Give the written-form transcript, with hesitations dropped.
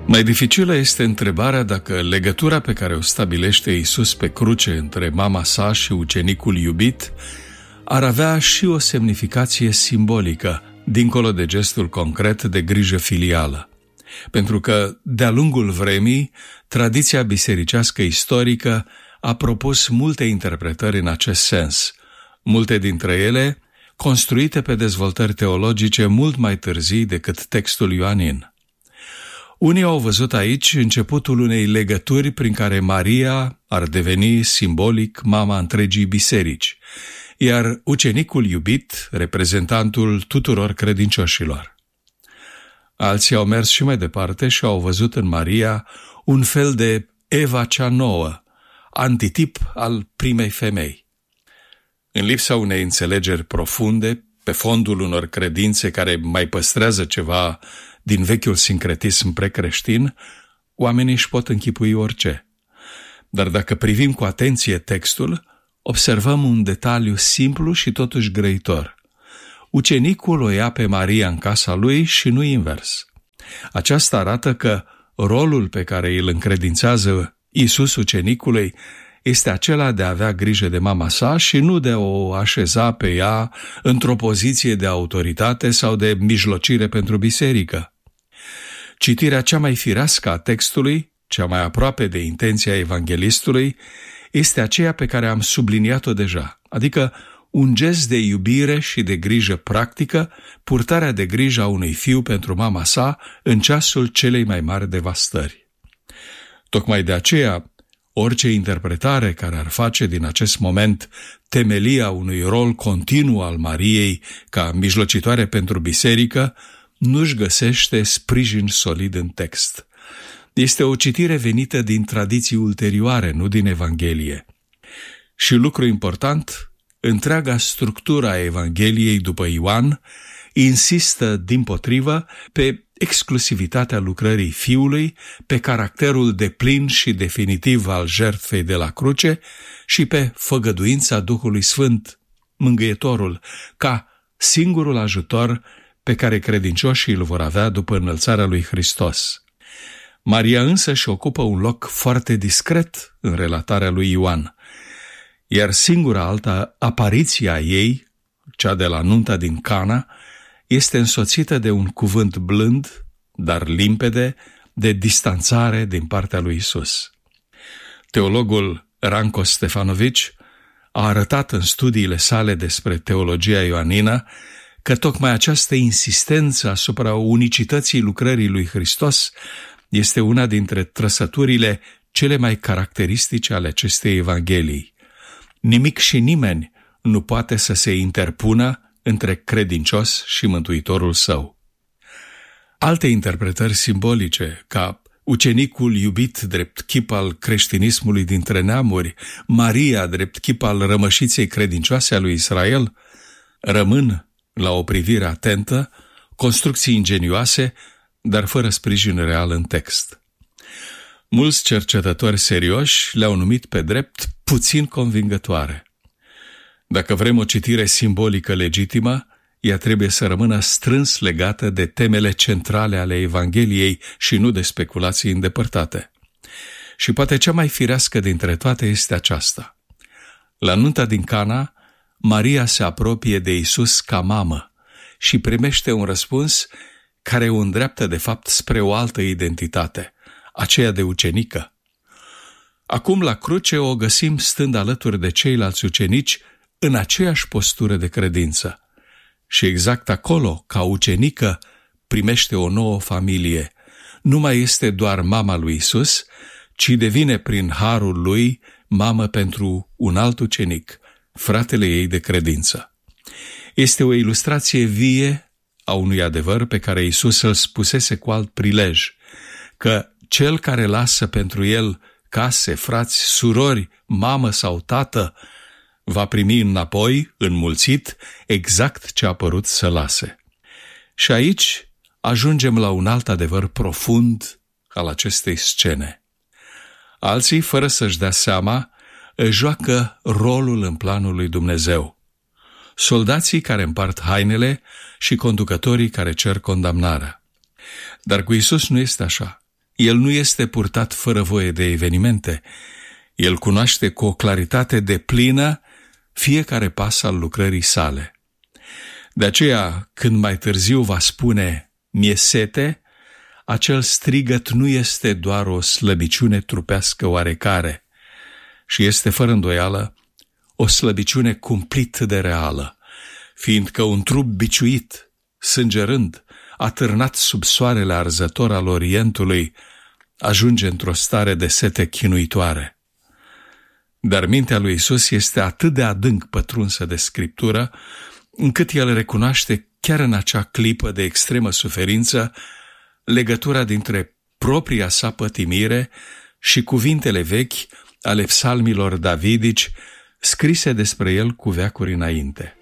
Mai dificilă este întrebarea dacă legătura pe care o stabilește Iisus pe cruce între mama sa și ucenicul iubit ar avea și o semnificație simbolică, dincolo de gestul concret de grijă filială. Pentru că, de-a lungul vremii, tradiția bisericească istorică a propus multe interpretări în acest sens, multe dintre ele construite pe dezvoltări teologice mult mai târzii decât textul ioanin. Unii au văzut aici începutul unei legături prin care Maria ar deveni simbolic mama întregii biserici, iar ucenicul iubit, reprezentantul tuturor credincioșilor. Alții au mers și mai departe și au văzut în Maria un fel de Eva cea nouă, antitip al primei femei. În lipsa unei înțelegeri profunde, pe fondul unor credințe care mai păstrează ceva din vechiul sincretism precreștin, oamenii își pot închipui orice. Dar dacă privim cu atenție textul, observăm un detaliu simplu și totuși grăitor. Ucenicul o ia pe Maria în casa lui și nu invers. Aceasta arată că rolul pe care îl încredințează Iisus ucenicului este acela de a avea grijă de mama sa și nu de a o așeza pe ea într-o poziție de autoritate sau de mijlocire pentru biserică. Citirea cea mai firească a textului, cea mai aproape de intenția evanghelistului, este aceea pe care am subliniat-o deja, adică un gest de iubire și de grijă practică, purtarea de grijă a unui fiu pentru mama sa în ceasul celei mai mari devastări. Tocmai de aceea, orice interpretare care ar face din acest moment temelia unui rol continuu al Mariei ca mijlocitoare pentru biserică, nu-și găsește sprijin solid în text. Este o citire venită din tradiții ulterioare, nu din Evanghelie. Și lucru important, întreaga structură a Evangheliei după Ioan insistă, dimpotrivă, pe exclusivitatea lucrării Fiului, pe caracterul deplin și definitiv al jertfei de la cruce și pe făgăduința Duhului Sfânt, Mângâietorul, ca singurul ajutor pe care credincioșii îl vor avea după înălțarea lui Hristos. Maria însă își ocupă un loc foarte discret în relatarea lui Ioan, iar singura altă apariție a ei, cea de la nunta din Cana, este însoțită de un cuvânt blând, dar limpede, de distanțare din partea lui Isus. Teologul Ranko Stefanovici a arătat în studiile sale despre teologia ioanină că tocmai această insistență asupra unicității lucrării lui Hristos este una dintre trăsăturile cele mai caracteristice ale acestei Evanghelii. Nimic și nimeni nu poate să se interpună între credincios și Mântuitorul său. Alte interpretări simbolice, ca ucenicul iubit drept chip al creștinismului dintre neamuri, Maria drept chip al rămășiței credincioase a lui Israel, rămân, la o privire atentă, construcții ingenioase, dar fără sprijin real în text. Mulți cercetători serioși le-au numit pe drept puțin convingătoare. Dacă vrem o citire simbolică legitimă, ea trebuie să rămână strâns legată de temele centrale ale Evangheliei și nu de speculații îndepărtate. Și poate cea mai firească dintre toate este aceasta. La nunta din Cana, Maria se apropie de Iisus ca mamă și primește un răspuns care o îndreaptă de fapt spre o altă identitate, aceea de ucenică. Acum la cruce o găsim stând alături de ceilalți ucenici în aceeași postură de credință. Și exact acolo, ca ucenică, primește o nouă familie. Nu mai este doar mama lui Isus, ci devine prin harul lui mamă pentru un alt ucenic, fratele ei de credință. Este o ilustrație vie a unui adevăr pe care Isus îl spusese cu alt prilej, că cel care lasă pentru el case, frați, surori, mamă sau tată, va primi înapoi, înmulțit, exact ce a părut să lase. Și aici ajungem la un alt adevăr profund al acestei scene. Alții, fără să-și dea seama, își joacă rolul în planul lui Dumnezeu. Soldații care împart hainele și conducătorii care cer condamnarea. Dar cu Iisus nu este așa. El nu este purtat fără voie de evenimente. El cunoaște cu o claritate deplină fiecare pas al lucrării sale. De aceea, când mai târziu va spune, "Mi-e sete", acel strigăt nu este doar o slăbiciune trupească oarecare, și este fără îndoială o slăbiciune cumplit de reală, fiindcă un trup biciuit, sângerând, atârnat sub soarele arzător al Orientului, ajunge într-o stare de sete chinuitoare. Dar mintea lui Iisus este atât de adânc pătrunsă de Scriptură, încât el recunoaște chiar în acea clipă de extremă suferință legătura dintre propria sa pătimire și cuvintele vechi ale psalmilor davidici scrise despre el cu veacuri înainte.